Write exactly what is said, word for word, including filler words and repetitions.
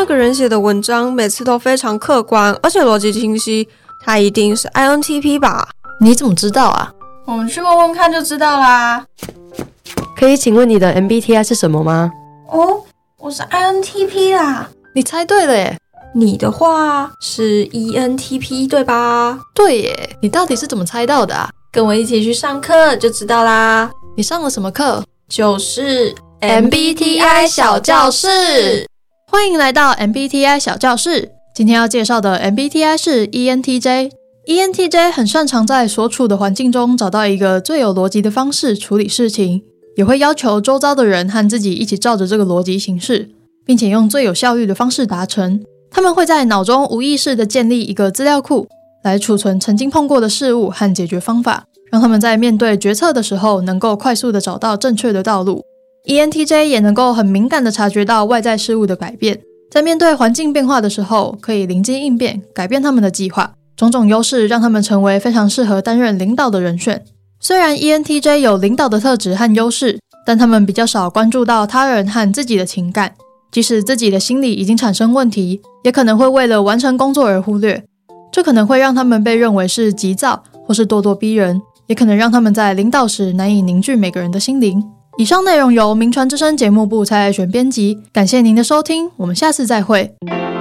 这个人写的文章每次都非常客观，而且逻辑清晰，他一定是 I N T P 吧？ 你怎么知道啊？ 我们去问问看就知道啦。 可以请问你的 M B T I 是什么吗？ 哦，我是 I N T P 啦。 你猜对了耶。 你的话是 E N T P 对吧？ 对耶，你到底是怎么猜到的啊？ 跟我一起去上课就知道啦。 你上了什么课？ 就是 M B T I 小教室。欢迎来到 M B T I 小教室。今天要介绍的 M B T I 是 E N T J。E N T J 很擅长在所处的环境中找到一个最有逻辑的方式处理事情，也会要求周遭的人和自己一起照着这个逻辑行事，并且用最有效率的方式达成。他们会在脑中无意识地建立一个资料库，来储存曾经碰过的事物和解决方法，让他们在面对决策的时候能够快速地找到正确的道路。E N T J 也能够很敏感地察觉到外在事物的改变，在面对环境变化的时候，可以灵机应变，改变他们的计划。种种优势让他们成为非常适合担任领导的人选。虽然 E N T J 有领导的特质和优势，但他们比较少关注到他人和自己的情感，即使自己的心理已经产生问题，也可能会为了完成工作而忽略。这可能会让他们被认为是急躁或是咄咄逼人，也可能让他们在领导时难以凝聚每个人的心灵。以上内容由名传之声节目部蔡爱璇编辑，感谢您的收听，我们下次再会。